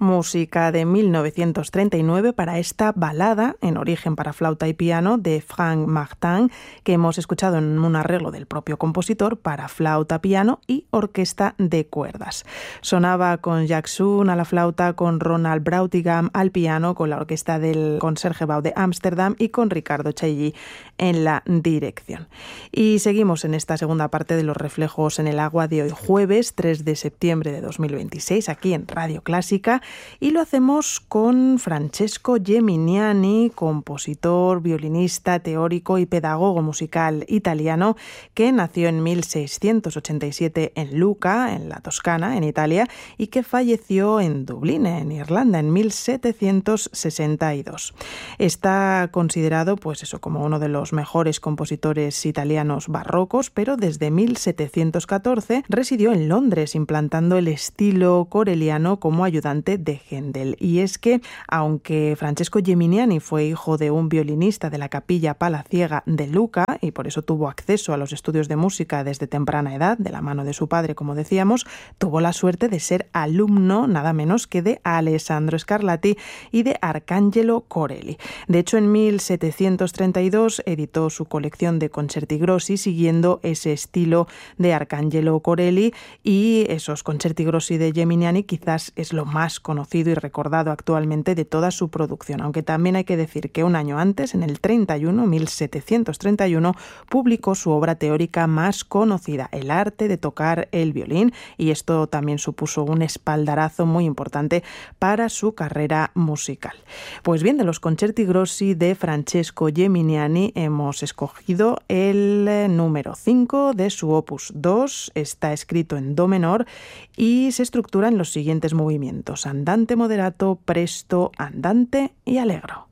Música de 1939 para esta balada en origen para flauta y piano de Frank Martin, que hemos escuchado en un arreglo del propio compositor para flauta, piano y orquesta de cuerdas. Sonaba con Jacques Soon a la flauta, con Ronald Brautigam al piano, con la orquesta del Concertgebouw de Ámsterdam y con Ricardo Chailly en la dirección. Y seguimos en esta segunda parte de Los Reflejos en el Agua de hoy jueves 3 de septiembre de 2026 aquí en Radio Clásica. Y lo hacemos con Francesco Geminiani, compositor, violinista, teórico y pedagogo musical italiano, que nació en 1687 en Lucca, en la Toscana, en Italia, y que falleció en Dublín, en Irlanda, en 1762. Está considerado, pues eso, como uno de los mejores compositores italianos barrocos, pero desde 1714 residió en Londres, implantando el estilo coreliano como ayudante de Händel. Y es que, aunque Francesco Geminiani fue hijo de un violinista de la capilla palaciega de Lucca y por eso tuvo acceso a los estudios de música desde temprana edad, de la mano de su padre, como decíamos, tuvo la suerte de ser alumno nada menos que de Alessandro Scarlatti y de Arcangelo Corelli. De hecho, en 1732 editó su colección de concerti grossi siguiendo ese estilo de Arcangelo Corelli, y esos concerti grossi de Geminiani quizás es lo más conocido y recordado actualmente de toda su producción, aunque también hay que decir que un año antes, en el 1731, publicó su obra teórica más conocida, El arte de tocar el violín, y esto también supuso un espaldarazo muy importante para su carrera musical. Pues bien, de los concerti grossi de Francesco Geminiani hemos escogido el número 5 de su opus 2, está escrito en do menor y se estructura en los siguientes movimientos: andante moderato, presto, andante y allegro.